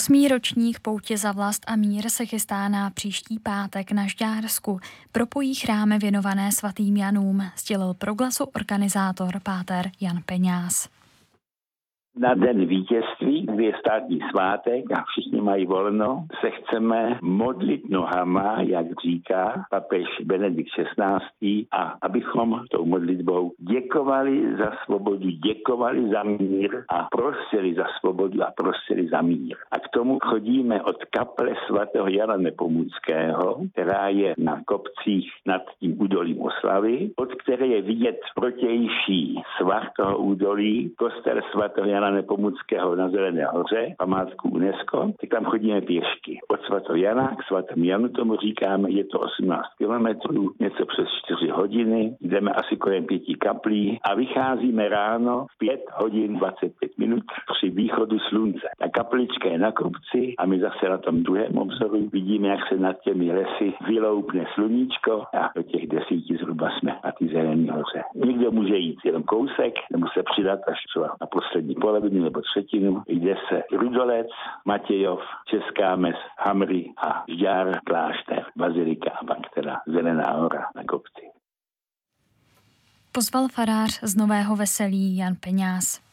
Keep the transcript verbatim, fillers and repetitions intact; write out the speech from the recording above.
Osmý ročník Poutě za vlast a mír se chystá na příští pátek na Žďársku. Propojí chrámy věnované svatým Janům, sdělil pro Glasu organizátor páter Jan Peňáz. Na den vítězství, kdy je státní svátek a všichni mají volno, se chceme modlit nohama, jak říká papež Benedikt šestnáctý. A abychom tou modlitbou děkovali za svobodu, děkovali za mír a prosili za svobodu a prosili za mír. A k tomu chodíme od kaple svatého Jana Nepomuckého, která je na kopcích nad tím údolím Oslavy, od které je vidět protější svah toho údolí, kostel svatého Jana Nepomuckého na Zelené hoře, památku UNESCO, tak tam chodíme pěšky. Od svatého Jana k svatému Janu tomu říkáme, je to osmnáct kilometrů, něco přes čtyři hodiny, jdeme asi kolem pěti kaplí a vycházíme ráno v pět hodin dvacet pět minut při východu slunce. Ta kaplička je na kopci a my zase na tom druhém obzoru vidíme, jak se nad těmi lesy vyloupne sluníčko a do těch desíti zhruba jsme na té Zelené hoře. Někdo může jít jenom kousek, nebo se přidat až třeba na poslední polovinu nebo třetinu. Jde se Rudolec, Matějov, Česká Mez, Hamry a Žďár, klášter, bazilika a pak teda Zelená hora na kopci. Pozval farář z Nového Veselí Jan Peňáz.